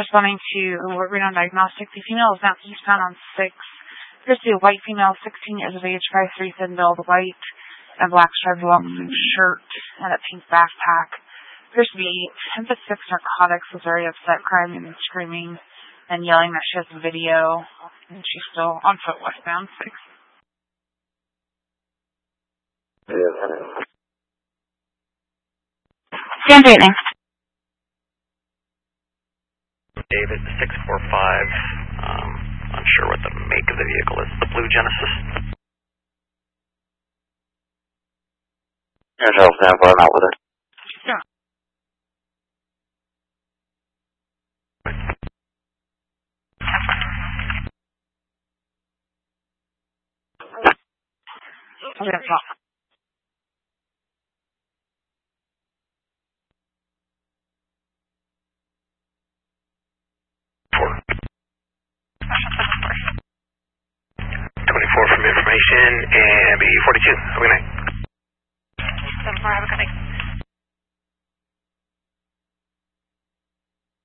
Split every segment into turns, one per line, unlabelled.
responding to Reno Diagnostics. The female is now eastbound on 6. Appears to be a white female, 16 years of age, 5'3", thin build, white and black striped long shirt, and a pink backpack. Appears to be emphasis narcotics, was very upset, crying and screaming and yelling that she has a video, and she's still on foot westbound 6. Stand waiting.
David, 645. Unsure what the make of the vehicle is. The blue Genesis.
Charles, stand for an out with it.
Yeah. Okay, that's all.
From information and B42. Have a good night.
7-4, have a good night.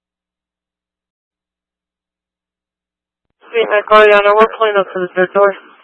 Vietnam Guardiana, we're pulling up to the third door.